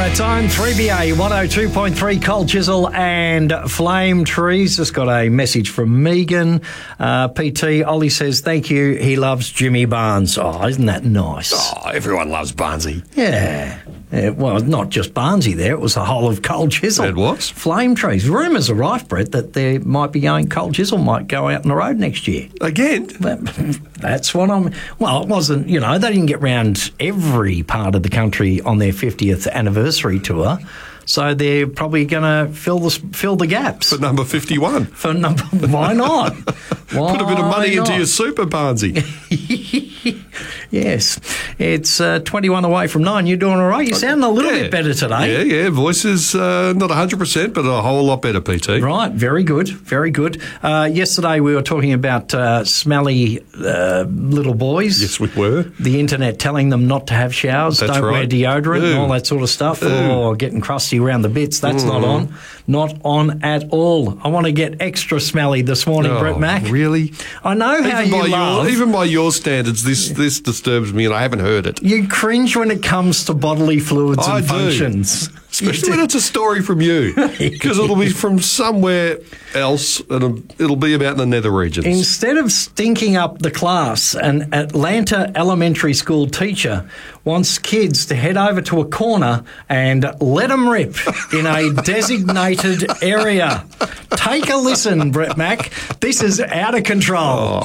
that time. 3BA 102.3 Cold Chisel and Flame Trees. Just got a message from Megan. PT, Ollie says, thank you. He loves Jimmy Barnes. Oh, isn't that nice? Oh, everyone loves Barnesy. Yeah. Well, not just Barnesy there. It was the whole of Cold Chisel. It was. Flame Trees. Rumours are rife, Brett, that there might be Cold Chisel might go out on the road next year. Again? That's what I'm... Well, it wasn't, they didn't get round every part of the country on their 50th anniversary tour. So they're probably going to fill the gaps. For number 51. Why not? Put a bit of money into your super, Barnesy. Yes. It's 21 away from 9. You're doing all right? You sound a little bit better today. Yeah. Voice is not 100%, but a whole lot better, PT. Right. Very good. Very good. Yesterday we were talking about smelly little boys. Yes, we were. The internet telling them not to have showers, That's don't wear right. deodorant and all that sort of stuff. Or getting crusty around the bits. That's not on. Not on at all. I want to get extra smelly this morning, Brett Mac. Really? I know how you love. Even by your standards, this disturbs me and I haven't heard it. You cringe when it comes to bodily fluids and functions. Especially when it's a story from you. Because it'll be from somewhere else and it'll be about the nether regions. Instead of stinking up the class, an Atlanta elementary school teacher wants kids to head over to a corner and let them rip in a designated area. Take a listen, Brett Mac. This is out of control.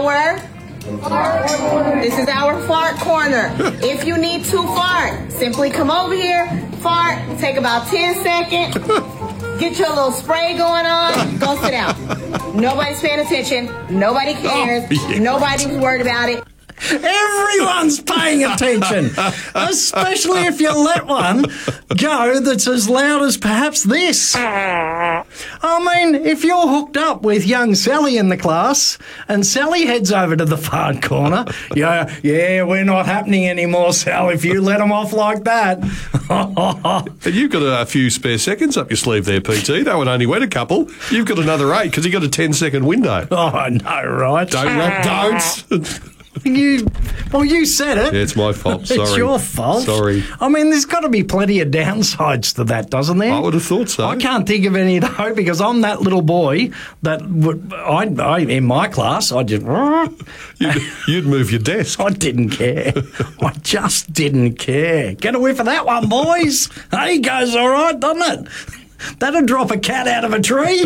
This is our fart corner. If you need to fart, simply come over here, fart, take about 10 seconds, get your little spray going on, go sit down. Nobody's paying attention. Nobody cares. Nobody's worried about it. Everyone's paying attention, especially if you let one go that's as loud as perhaps this. I mean, if you're hooked up with young Sally in the class and Sally heads over to the fart corner, yeah, we're not happening anymore, Sal, if you let them off like that. And you've got a few spare seconds up your sleeve there, PT. That one only went a couple. You've got another 8 because you've got a 10-second window. Oh, I know, right? Don't. You said it. Yeah, it's my fault. Sorry. It's your fault. Sorry. I mean, there's got to be plenty of downsides to that, doesn't there? I would have thought so. I can't think of any though because I'm that little boy that I in my class I just you'd move your desk. I didn't care. I just didn't care. Get a whiff of that one, boys. Hey, goes all right, doesn't it? That'd drop a cat out of a tree.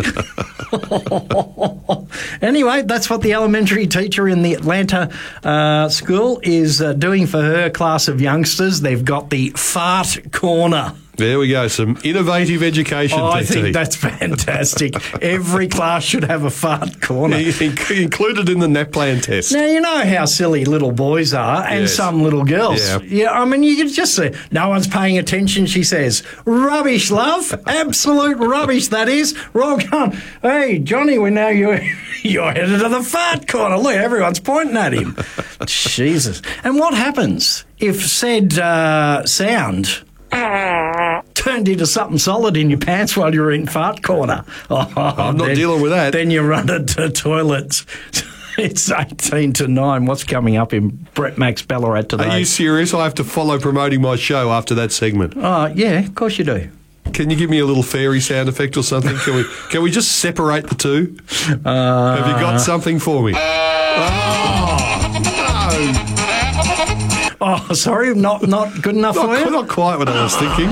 Anyway, that's what the elementary teacher in the Atlanta school is doing for her class of youngsters. They've got the fart corner. There we go. Some innovative education, PT. I think that's fantastic. Every class should have a fart corner. Included in the NAPLAN test. Now, you know how silly little boys are and some little girls. Yeah, I mean, you can just say, no one's paying attention, she says. Rubbish, love. Absolute rubbish, that is. Roll on. Hey, Johnny, we know you're headed to the fart corner. Look, everyone's pointing at him. Jesus. And what happens if said sound turned into something solid in your pants while you're in fart corner? I'm not dealing with that. Then you run to toilets. It's 18 to 9. What's coming up in Brett Mac's Ballarat today? Are you serious? I have to follow promoting my show after that segment. Yeah, of course you do. Can you give me a little fairy sound effect or something? Can we just separate the two? Have you got something for me? Oh, sorry, not good enough for you? Not quite what I was thinking.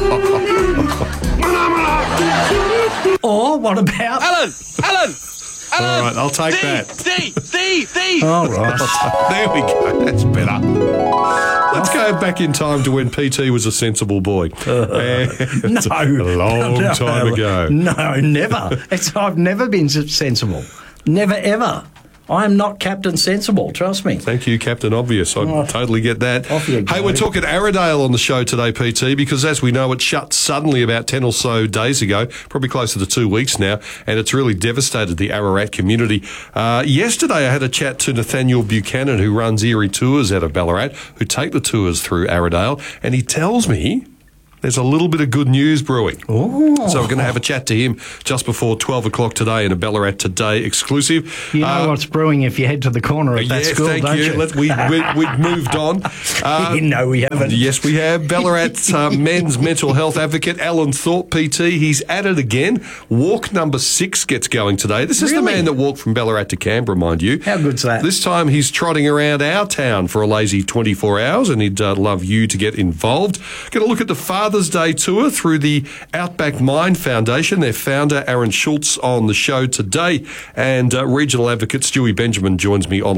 Or what about... Alan! All right, I'll take that. All right. There we go. That's better. Let's go back in time to when PT was a sensible boy. No. A long time ago. No, never. I've never been sensible. Never, ever. I am not Captain Sensible, trust me. Thank you, Captain Obvious. I totally get that. Off you go. Hey, we're talking Arrowdale on the show today, PT, because as we know, it shut suddenly about 10 or so days ago, probably closer to 2 weeks now, and it's really devastated the Ararat community. Yesterday, I had a chat to Nathaniel Buchanan, who runs Erie Tours out of Ballarat, who take the tours through Arrowdale, and he tells me there's a little bit of good news brewing. Oh. So we're going to have a chat to him just before 12 o'clock today in a Ballarat Today exclusive. You know what's brewing if you head to the corner of that school, thank don't you? We've moved on. No, we haven't. Yes, we have. Ballarat's men's mental health advocate, Alan Thorpe, PT. He's at it again. Walk number 6 gets going today. This is the man that walked from Ballarat to Canberra, mind you. How good's that? This time he's trotting around our town for a lazy 24 hours, and he'd love you to get involved. Going to look at the Father's Day tour through the Outback Mind Foundation. Their founder, Aaron Schultz, on the show today. And regional advocate Stewie Benjamin joins me on